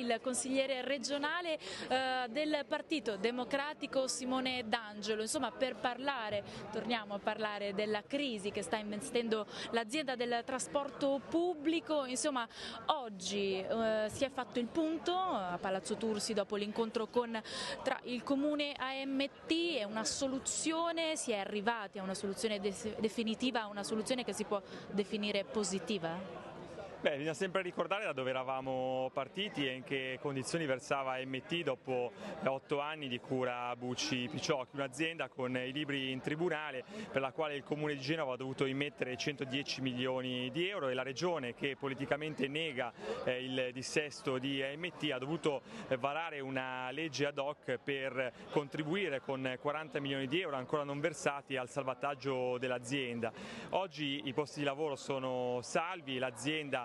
il consigliere regionale del Partito Democratico Simone D'Angelo, insomma per torniamo a parlare della crisi che sta investendo l'azienda del trasporto pubblico. Insomma oggi si è fatto il punto a Palazzo Tursi dopo l'incontro tra il comune AMT e una soluzione, si è arrivati a una soluzione definitiva, una soluzione che si può definire positiva? Beh, bisogna sempre ricordare da dove eravamo partiti e in che condizioni versava AMT dopo 8 anni di cura Bucci-Picciocchi, un'azienda con i libri in tribunale per la quale il Comune di Genova ha dovuto immettere 110 milioni di euro e la Regione, che politicamente nega il dissesto di AMT, ha dovuto varare una legge ad hoc per contribuire con 40 milioni di euro ancora non versati al salvataggio dell'azienda. Oggi i posti di lavoro sono salvi, l'azienda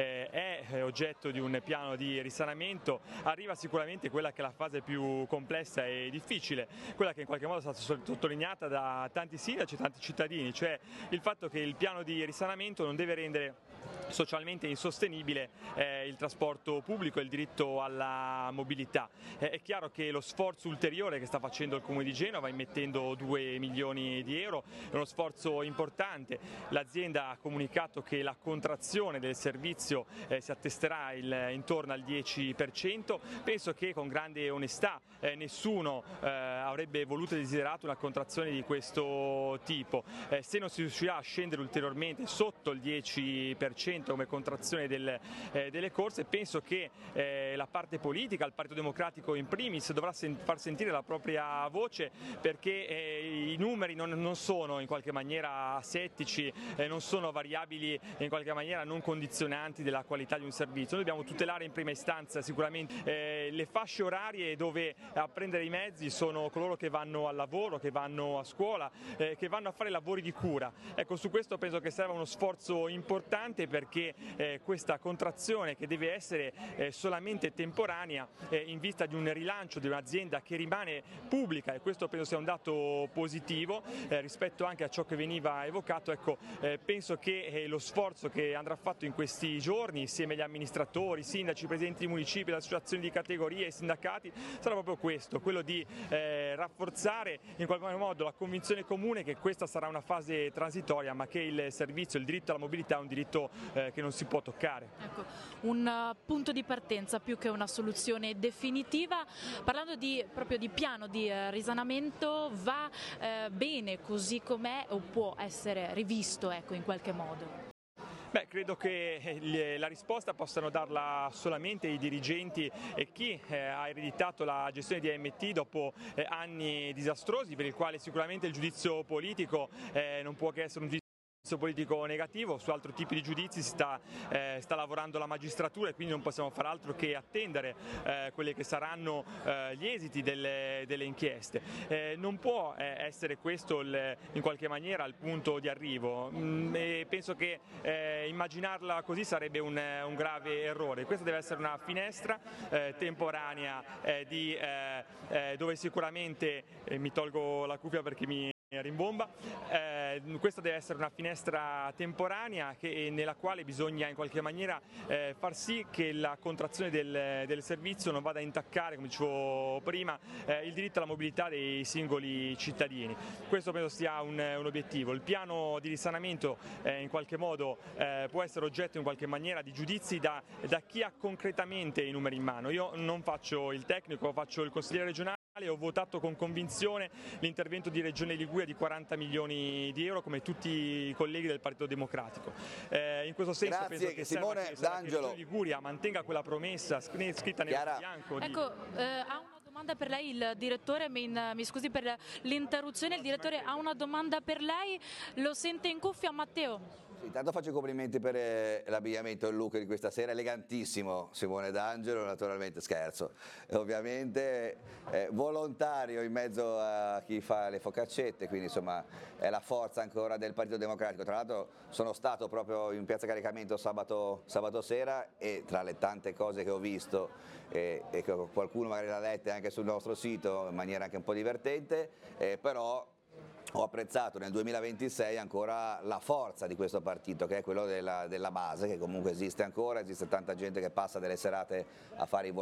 è oggetto di un piano di risanamento, arriva sicuramente quella che è la fase più complessa e difficile, quella che in qualche modo è stata sottolineata da tanti sindaci e tanti cittadini, cioè il fatto che il piano di risanamento non deve rendere socialmente insostenibile il trasporto pubblico e il diritto alla mobilità. È chiaro che lo sforzo ulteriore che sta facendo il Comune di Genova, immettendo 2 milioni di euro, è uno sforzo importante. L'azienda ha comunicato che la contrazione del servizio si attesterà intorno al 10%. Penso che con grande onestà nessuno avrebbe voluto e desiderato una contrazione di questo tipo. Se non si riuscirà a scendere ulteriormente sotto il 10% come contrazione delle corse, penso che la parte politica, il Partito Democratico in primis, dovrà far sentire la propria voce, perché i numeri non sono in qualche maniera asettici, non sono variabili in qualche maniera non condizionanti della qualità di un servizio. Noi dobbiamo tutelare in prima istanza sicuramente le fasce orarie dove a prendere i mezzi sono coloro che vanno al lavoro, che vanno a scuola, che vanno a fare lavori di cura. Ecco, su questo penso che serva uno sforzo importante, perché questa contrazione, che deve essere solamente temporanea in vista di un rilancio di un'azienda che rimane pubblica, e questo penso sia un dato positivo rispetto anche a ciò che veniva evocato. Ecco, penso che lo sforzo che andrà fatto in questi giorni insieme agli amministratori, sindaci, presidenti di municipi, le associazioni di categoria e i sindacati sarà proprio questo, quello di rafforzare in qualche modo la convinzione comune che questa sarà una fase transitoria, ma che il servizio, il diritto alla mobilità è un diritto che non si può toccare. Ecco, un punto di partenza più che una soluzione definitiva. Parlando proprio di piano di risanamento, va bene così com'è o può essere rivisto, ecco, in qualche modo? Beh, credo che la risposta possano darla solamente i dirigenti e chi ha ereditato la gestione di AMT dopo anni disastrosi, per il quale sicuramente il giudizio politico non può che essere un giudizio politico negativo. Su altri tipi di giudizi sta lavorando la magistratura, e quindi non possiamo far altro che attendere quelli che saranno gli esiti delle inchieste. Non può essere questo in qualche maniera il punto di arrivo, e penso che immaginarla così sarebbe un grave errore. Questa deve essere una finestra temporanea dove sicuramente mi tolgo la cuffia perché mi rimbomba. Questa deve essere una finestra temporanea nella quale bisogna in qualche maniera far sì che la contrazione del servizio non vada a intaccare, come dicevo prima, il diritto alla mobilità dei singoli cittadini. Questo penso sia un obiettivo. Il piano di risanamento in qualche modo può essere oggetto in qualche maniera di giudizi da chi ha concretamente i numeri in mano. Io non faccio il tecnico, faccio il consigliere regionale. Ho votato con convinzione l'intervento di Regione Liguria di 40 milioni di euro, come tutti i colleghi del Partito Democratico. In questo senso penso che Simone D'Angelo. Regione Liguria mantenga quella promessa scritta nel bianco. Ecco, ha una domanda per lei il direttore, mi scusi per l'interruzione, il direttore ha una domanda per lei, lo sente in cuffia Matteo? Intanto faccio i complimenti per l'abbigliamento e il look di questa sera, elegantissimo Simone D'Angelo, naturalmente scherzo, ovviamente volontario in mezzo a chi fa le focaccette, quindi insomma è la forza ancora del Partito Democratico. Tra l'altro sono stato proprio in piazza Caricamento sabato sera, e tra le tante cose che ho visto e che qualcuno magari l'ha letta anche sul nostro sito in maniera anche un po' divertente, però ho apprezzato nel 2026 ancora la forza di questo partito, che è quello della base, che comunque esiste ancora, esiste tanta gente che passa delle serate a fare i